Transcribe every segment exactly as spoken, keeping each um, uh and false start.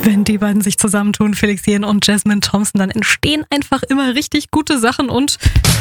Wenn die beiden sich zusammentun, Felix Jähn und Jasmine Thompson, dann entstehen einfach immer richtig gute Sachen und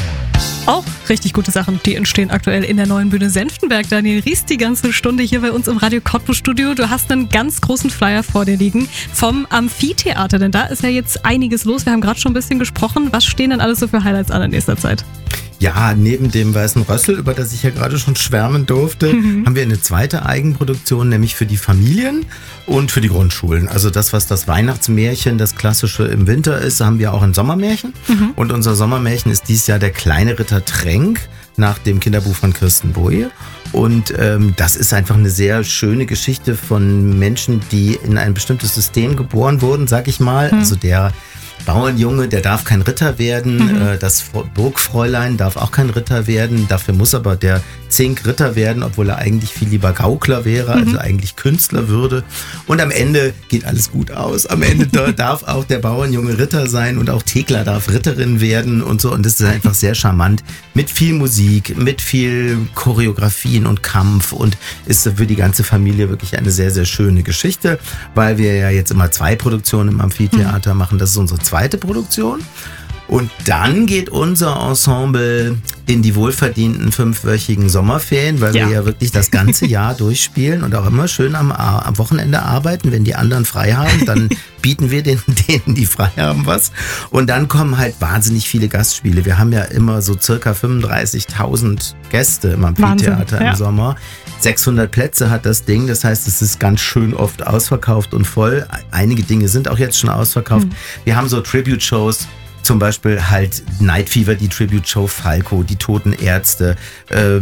auch richtig gute Sachen, die entstehen aktuell in der neuen Bühne Senftenberg. Daniel Ries die ganze Stunde hier bei uns im Radio Cottbus Studio. Du hast einen ganz großen Flyer vor dir liegen vom Amphitheater, denn da ist ja jetzt einiges los. Wir haben gerade schon ein bisschen gesprochen. Was stehen denn alles so für Highlights an in nächster Zeit? Ja, neben dem Weißen Rössel, über das ich ja gerade schon schwärmen durfte, mhm. haben wir eine zweite Eigenproduktion, nämlich für die Familien und für die Grundschulen. Also das, was das Weihnachtsmärchen, das klassische im Winter ist, haben wir auch ein Sommermärchen. Mhm. Und unser Sommermärchen ist dieses Jahr der kleine Ritter Trenck nach dem Kinderbuch von Kirsten Boye. Und ähm, das ist einfach eine sehr schöne Geschichte von Menschen, die in ein bestimmtes System geboren wurden, sag ich mal. Mhm. Also der Bauernjunge, der darf kein Ritter werden, mhm. das Burgfräulein darf auch kein Ritter werden, dafür muss aber der Zink Ritter werden, obwohl er eigentlich viel lieber Gaukler wäre, also mhm. eigentlich Künstler würde. Und am Ende geht alles gut aus. Am Ende darf auch der Bauernjunge Ritter sein und auch Thekla darf Ritterin werden und so. Und das ist einfach sehr charmant. Mit viel Musik, mit viel Choreografien und Kampf und ist für die ganze Familie wirklich eine sehr, sehr schöne Geschichte, weil wir ja jetzt immer zwei Produktionen im Amphitheater mhm. machen. Das ist unsere zweite Produktion. Und dann geht unser Ensemble in die wohlverdienten fünfwöchigen Sommerferien, weil ja. wir ja wirklich das ganze Jahr durchspielen und auch immer schön am, am Wochenende arbeiten. Wenn die anderen frei haben, dann bieten wir denen, denen, die frei haben, was. Und dann kommen halt wahnsinnig viele Gastspiele. Wir haben ja immer so circa fünfunddreißigtausend Gäste im Amphitheater im ja. Sommer. sechshundert Plätze hat das Ding, das heißt, es ist ganz schön oft ausverkauft und voll. Einige Dinge sind auch jetzt schon ausverkauft. Mhm. Wir haben so Tribute-Shows, zum Beispiel halt Night Fever, die Tribute-Show Falco, die Toten Ärzte, äh,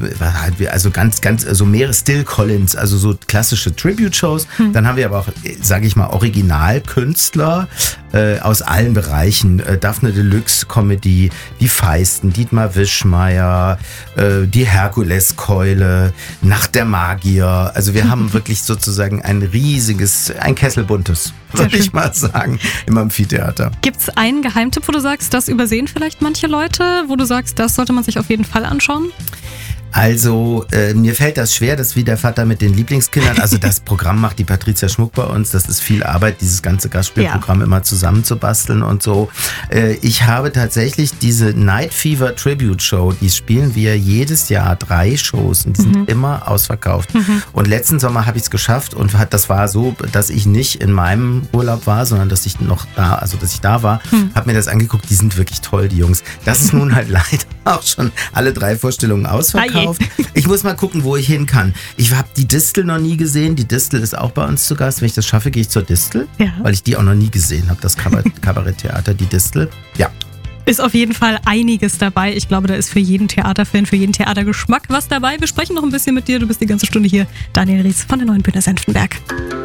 äh, also ganz, ganz, also mehrere Still Collins, also so klassische Tribute-Shows. Hm. Dann haben wir aber auch, sage ich mal, Originalkünstler äh, aus allen Bereichen. Äh, Daphne Deluxe Comedy, die Feisten, Dietmar Wischmeier, äh, die Herkuleskeule, Nacht der Magier. Also wir haben wirklich sozusagen ein riesiges, ein Kessel buntes, würde ich mal sagen, im Amphitheater. Gibt's einen Geheimtipp, wo du sagst, das übersehen vielleicht manche Leute, wo du sagst, das sollte man sich auf jeden Fall anschauen? Also, äh, mir fällt das schwer, das ist wie der Vater mit den Lieblingskindern. Also das Programm macht die Patricia Schmuck bei uns. Das ist viel Arbeit, dieses ganze Gastspielprogramm ja. immer zusammenzubasteln und so. Äh, ich habe tatsächlich diese Night Fever Tribute Show, die spielen wir jedes Jahr drei Shows und die sind mhm. immer ausverkauft. Mhm. Und letzten Sommer habe ich es geschafft und das war so, dass ich nicht in meinem Urlaub war, sondern dass ich noch da, also dass ich da war, mhm. habe mir das angeguckt. Die sind wirklich toll, die Jungs. Das ist nun halt leider auch schon alle drei Vorstellungen ausverkauft. Ich muss mal gucken, wo ich hin kann. Ich habe die Distel noch nie gesehen. Die Distel ist auch bei uns zu Gast. Wenn ich das schaffe, gehe ich zur Distel, ja. weil ich die auch noch nie gesehen habe, das Kabaretttheater, die Distel. Ja. Ist auf jeden Fall einiges dabei. Ich glaube, da ist für jeden Theaterfan, für jeden Theatergeschmack was dabei. Wir sprechen noch ein bisschen mit dir. Du bist die ganze Stunde hier. Daniel Ries von der neuen Bühne Senftenberg.